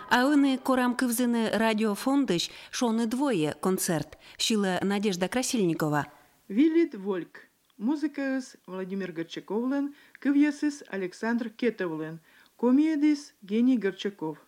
А вони корам кивзини радіофондиш, шони двоє концерт, шила Надежда Красильникова. Вилит Вольк. Музыкаыс Владимир Горчаковлен, кывьясыс Александр Кетовлен, комедис Гений Горчаков.